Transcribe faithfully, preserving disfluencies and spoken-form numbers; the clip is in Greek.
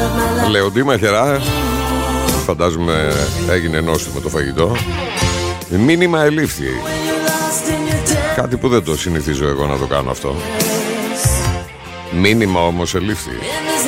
Λεοντή Μαχαιρά, φαντάζομαι έγινε νόστιμο το φαγητό. Μήνυμα ελήφθη. Κάτι που δεν το συνηθίζω εγώ να το κάνω αυτό. Μήνυμα όμως ελήφθη.